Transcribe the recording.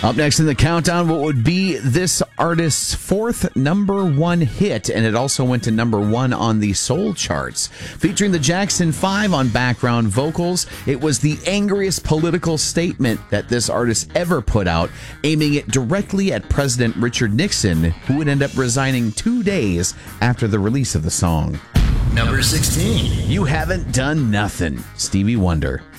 Up next in the countdown, what would be this artist's fourth number one hit, and it also went to number one on the soul charts. Featuring the Jackson 5 on background vocals, it was the angriest political statement that this artist ever put out, aiming it directly at President Richard Nixon, who would end up resigning 2 days after the release of the song. Number 16. You Haven't Done Nothing, Stevie Wonder.